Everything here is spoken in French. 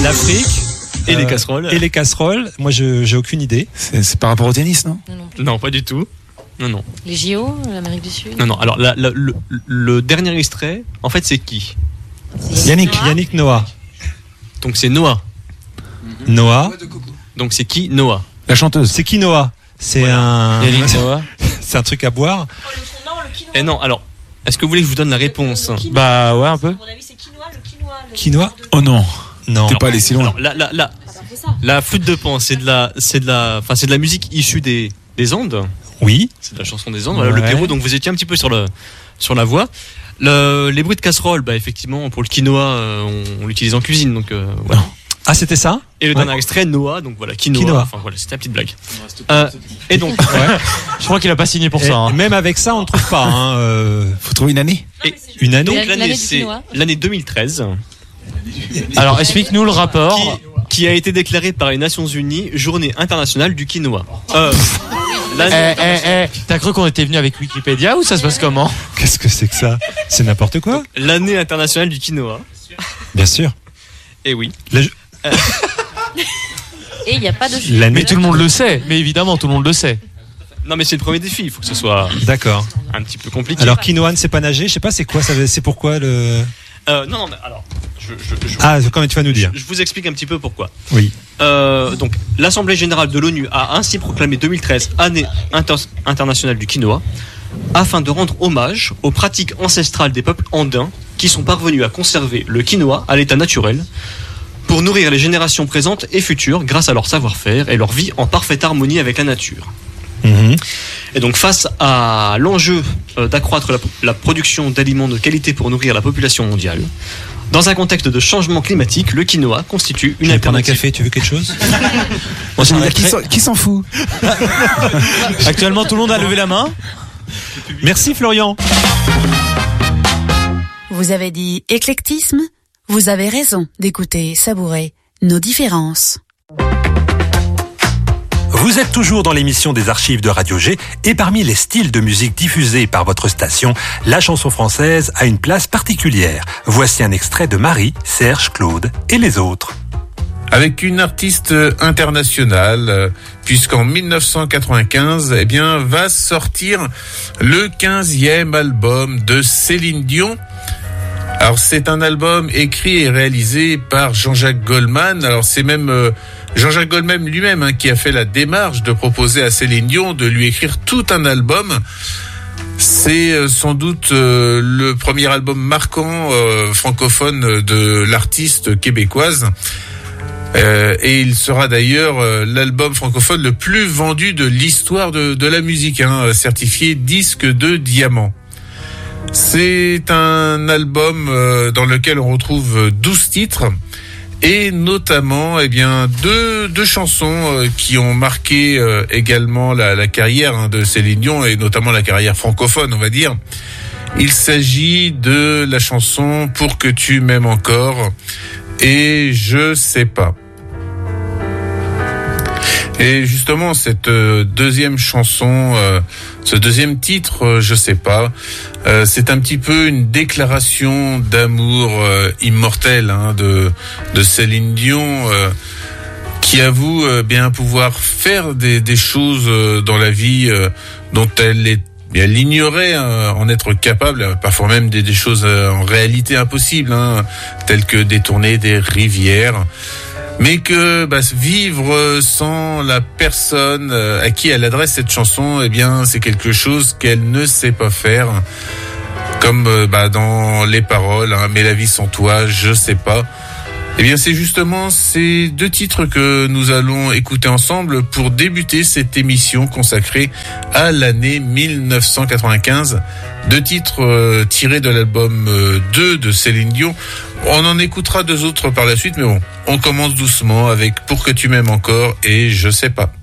L'Afrique. Et les casseroles. Et les casseroles. Moi, j'ai aucune idée. C'est par rapport au tennis, non ? Non, pas du tout. Non. Les JO, l'Amérique du Sud. Non. Alors, le dernier extrait, en fait, c'est qui ? Yannick Noah. Donc, c'est Noah. Noah. Donc, c'est qui Noah ? La chanteuse. C'est qui Noah ? C'est Yannick Noah. C'est un truc à boire. Eh non, alors, est-ce que vous voulez que je vous donne la réponse ? Bah ouais, un peu. Quinoa ? Oh non. Non. T'es pas allé si loin. Alors, la flûte de Pan, c'est de la musique issue des Andes. Oui. C'est de la chanson des Andes. Voilà, le Pérou. Donc vous étiez un petit peu sur la voie. Les bruits de casserole, bah effectivement, pour le quinoa, on l'utilise en cuisine. Donc voilà. Ah, c'était ça ? Et le dernier extrait, Noah. Donc voilà, quinoa. Enfin voilà, c'était la petite blague. Et donc, je crois qu'il a pas signé pour ça. Hein. Même avec ça, on ne trouve pas. Faut trouver une année. Une année. Donc l'année, c'est l'année 2013. Alors explique-nous le rapport. Qui a été déclaré par les Nations Unies Journée internationale du quinoa. T'as cru qu'on était venu avec Wikipédia ou ça se passe comment ? Qu'est-ce que c'est que ça ? C'est n'importe quoi. L'année internationale du quinoa. Bien sûr. Et oui. Et il n'y a pas de Mais tout le monde le sait. Mais évidemment, tout le monde le sait. Non, mais c'est le premier défi. Il faut que ce soit d'accord. Un petit peu compliqué. Alors, quinoa ne sait pas nager. Je sais pas, c'est quoi ça ? C'est pourquoi le. Non, mais alors. Comment tu vas nous dire ? Je vous explique un petit peu pourquoi. Oui. Donc, l'Assemblée générale de l'ONU a ainsi proclamé 2013 année internationale du quinoa, afin de rendre hommage aux pratiques ancestrales des peuples andins qui sont parvenus à conserver le quinoa à l'état naturel pour nourrir les générations présentes et futures grâce à leur savoir-faire et leur vie en parfaite harmonie avec la nature. Mmh. Et donc face à l'enjeu d'accroître la production d'aliments de qualité pour nourrir la population mondiale, dans un contexte de changement climatique, le quinoa constitue une alternative. Prendre un café, tu veux quelque chose ? Qui s'en fout ? Actuellement, tout le monde a levé la main. Merci Florian. Vous avez dit éclectisme ? Vous avez raison d'écouter, savourer nos différences. Vous êtes toujours dans l'émission des archives de Radio G et parmi les styles de musique diffusés par votre station, la chanson française a une place particulière. Voici un extrait de Marie, Serge, Claude et les autres. Avec une artiste internationale, puisqu'en 1995, va sortir le 15e album de Céline Dion. Alors c'est un album écrit et réalisé par Jean-Jacques Goldman. Alors c'est même Jean-Jacques Goldman lui-même qui a fait la démarche de proposer à Céline Dion de lui écrire tout un album. C'est sans doute le premier album marquant francophone de l'artiste québécoise. Et il sera d'ailleurs l'album francophone le plus vendu de l'histoire de la musique, certifié disque de diamant. C'est un album dans lequel on retrouve 12 titres et notamment deux chansons qui ont marqué également la carrière de Céline Dion et notamment la carrière francophone, on va dire. Il s'agit de la chanson Pour que tu m'aimes encore et Je sais pas. Et justement, cette deuxième chanson, ce deuxième titre, Je sais pas, c'est un petit peu une déclaration d'amour immortel de Céline Dion, qui avoue bien pouvoir faire des choses dans la vie dont elle ignorait en être capable, parfois même des choses en réalité impossibles, telles que détourner des rivières. Mais que vivre sans la personne à qui elle adresse cette chanson, c'est quelque chose qu'elle ne sait pas faire. Comme dans les paroles, mais la vie sans toi, je sais pas. C'est justement ces deux titres que nous allons écouter ensemble pour débuter cette émission consacrée à l'année 1995. Deux titres tirés de l'album 2 de Céline Dion. On en écoutera deux autres par la suite, mais bon, on commence doucement avec Pour que tu m'aimes encore et Je sais pas.